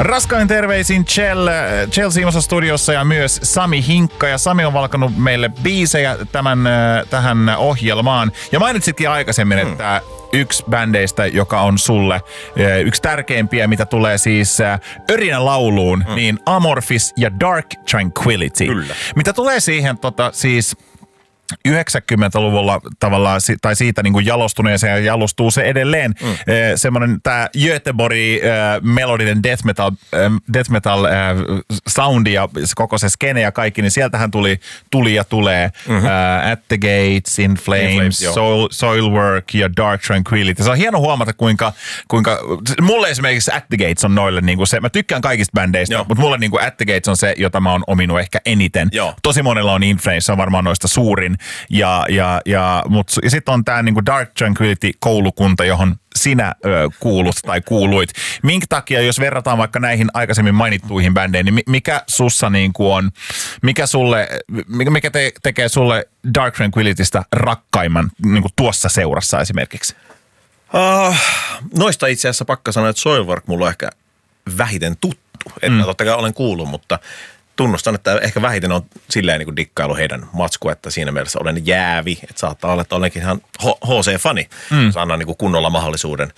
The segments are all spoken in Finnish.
Raskain terveisin Chelsea studiossa ja myös Sami Hinkka. Ja Sami on valkannut meille biisejä tähän ohjelmaan. Ja mainitsitkin aikaisemmin, että yksi bändeistä, joka on sulle yksi tärkeimpiä, mitä tulee siis Örinä lauluun, niin Amorphis ja Dark Tranquillity. Kyllä. Mitä tulee siihen siis 90-luvulla tavallaan, tai siitä niin kuin jalostuneeseen ja jalostuu se edelleen. Semmoinen tämä Göteborgin melodinen death metal soundi ja koko se skene ja kaikki, niin sieltähän tuli ja tulee At the Gates, In Flames, Soilwork ja Dark Tranquillity. Se on hieno huomata, kuinka mulle esimerkiksi At the Gates on noille niin kuin se, mä tykkään kaikista bändeistä, mutta mulle niin kuin At the Gates on se, jota mä oon ominut ehkä eniten. Tosi monella on In Flames, se on varmaan noista suurin. Ja sitten on tämä niinku Dark Tranquillity -koulukunta, johon sinä kuulut tai kuuluit. Minkä takia, jos verrataan vaikka näihin aikaisemmin mainittuihin bändeihin, niin mikä sussa niinku on, mikä tekee sulle Dark Tranquilitystä rakkaimman niinku tuossa seurassa esimerkiksi? Noista itse asiassa pakka sanoa, että Soilwork mulla on ehkä vähiten tuttu. Että totta kai olen kuullut, mutta tunnustan, että ehkä vähiten on silleen niin kuin dikkailu heidän matskua, että siinä mielessä olen jäävi. Että saattaa olla, että olenkin ihan HC-fani, jos annan niin kuin kunnolla mahdollisuuden.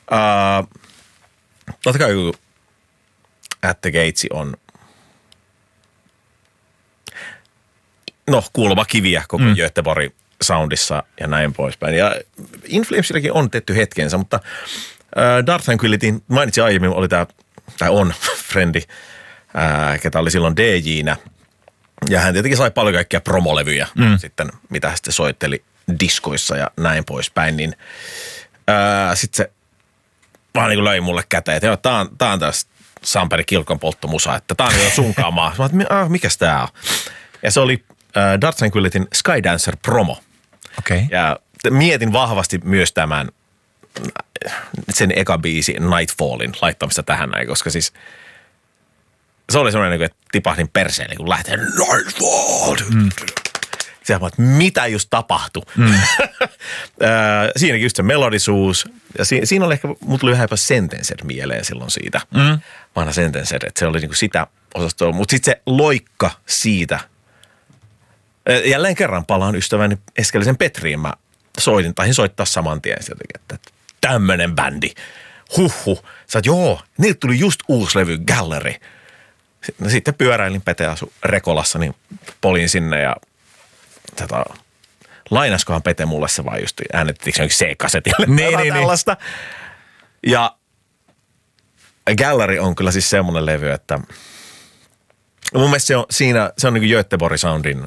Totta kai At the Gates on kuuluva kiviä koko Göteborgin soundissa ja näin poispäin. Ja In Flamesillakin on tehty hetkensä, mutta Dark Tranquillity, mainitsin aiemmin, oli on frendi, ketä oli silloin DJ-nä. Ja hän tietenkin sai paljon kaikkia promolevyjä sitten, mitä hän sitten soitteli diskoissa ja näin poispäin. Niin sitten se vaan niin kuin löi mulle käteen, että tää on tästä Samperin Kilkon polttomusa, että tää on jo sunkaamaa. Mä ajattelin, mikäs tää on? Ja se oli Dark Tranquillityn Skydancer promo. Okay. Ja mietin vahvasti myös sen eka biisi Nightfallin laittamista tähän näin, koska siis se oli semmoinen, että tipahdin perseelle, kun lähtee Nightfall. Siellä että mitä just tapahtui. Siinäkin just se melodisuus. Ja siinä oli ehkä, mut tuli vähän jopa Sentenced mieleen silloin siitä. Vanha Sentenced, että se oli niinku sitä osastoa. Mutta sitten se loikka siitä. Jälleen kerran palaan ystäväni Eskelisen Petriin. Mä taisin soittaa saman tien sieltä, että tämmönen bändi. Sä oot, joo, niiltä tuli just uusi levy Gallery. Sitten pyöräilin Pete asu Rekolassa, niin polin sinne ja lainaskohan Pete mulle se vaan just äänetettiinkö se jonkin C-kasetille tällaista. Ja Gallery on kyllä siis semmoinen levy, että mun mielestä se on niin kuin Göteborgin soundin,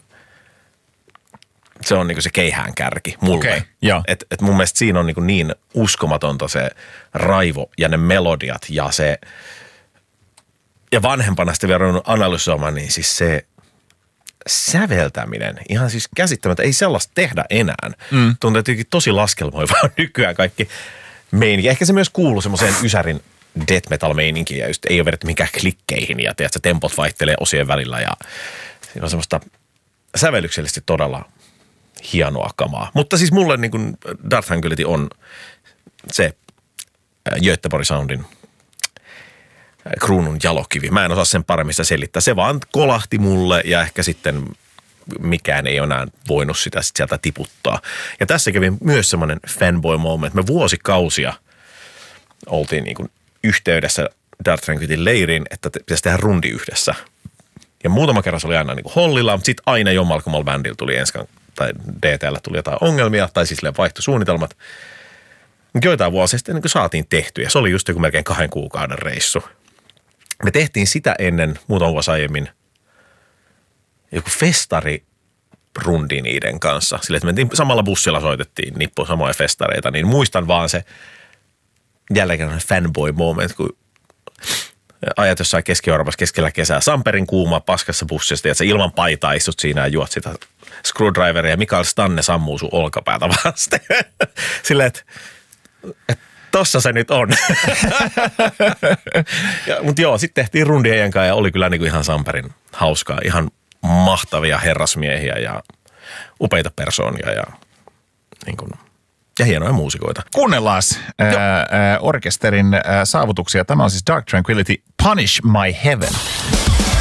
se on niin kuin se keihään kärki mulle. Okay, et mun mielestä siinä on niin uskomatonta se raivo ja ne melodiat ja se. Ja vanhempana sitten vielä analysoimaan, niin siis se säveltäminen, ihan siis käsittämättä, ei sellaista tehdä enää. Tuntuu jotenkin tosi laskelmoivaa nykyään kaikki meininki. Ehkä se myös kuuluu semmoiseen ysärin death metal meininkiin ja just ei ole vedetty minkään klikkeihin ja tiedätkö, tempot vaihtelee osien välillä ja siinä on semmoista sävellyksellisesti todella hienoa kamaa. Mutta siis mulle niin kuin Dark Tranquillity on se Göteborgin soundin kruunun jalokivi. Mä en osaa sen paremmin sitä selittää. Se vaan kolahti mulle ja ehkä sitten mikään ei enää voinut sitä sieltä tiputtaa. Ja tässä kävi myös semmoinen fanboy moment. Me vuosikausia oltiin niin kuin yhteydessä Dark Tranquillityn leiriin, että pitäisi tehdä rundi yhdessä. Ja muutama kerran se oli aina niin kuin hollilla, mutta sitten aina jommalkummalla bändillä tuli tai DT:llä tuli jotain ongelmia, tai siis vaihtui suunnitelmat. Joitain vuosia sitten niin saatiin tehtyä. Se oli just joku melkein 2 kuukauden reissu. Me tehtiin sitä ennen muutama vuosi aiemmin joku festarirundi niiden kanssa. Sillä että mentiin samalla bussilla, soitettiin nippuun samoja festareita, niin muistan vaan se jälleen kerran fanboy moment, kun ajat jossain Keski-Euroopassa keskellä kesää, Samperin kuuma paskassa bussista, ja sä ilman paitaa istut siinä ja juot sitä screwdriveria, ja Mikael Stanne sammuu sun olkapäätä vasten. Silleen, että tossa se nyt on. Mutta joo, sitten tehtiin rundi heidän kanssa ja oli kyllä niinku ihan Samperin hauskaa. Ihan mahtavia herrasmiehiä ja upeita persoonia ja, niinku, ja hienoja muusikoita. Kuunnellaan orkesterin saavutuksia. Tämä on siis Dark Tranquillity Punish My Heaven.